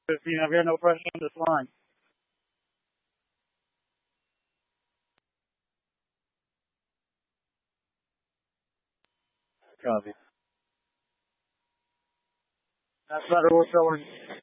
we have no pressure on this line. Copy. That's better. We're filling.